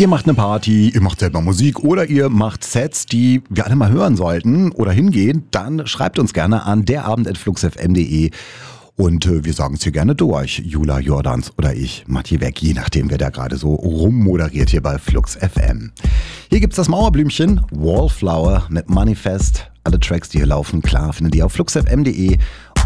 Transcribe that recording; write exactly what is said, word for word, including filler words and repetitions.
Ihr macht eine Party, ihr macht selber Musik oder ihr macht Sets, die wir alle mal hören sollten oder hingehen, dann schreibt uns gerne an derabend at fluxfm punkt de und äh, wir sagen es hier gerne durch. Jula Jordans oder ich, Matti Weg, je nachdem, wer da gerade so rummoderiert hier bei Flux F M. Hier gibt's das Mauerblümchen, Wallflower mit Manifest. Alle Tracks, die hier laufen, klar, findet ihr auf fluxfm punkt de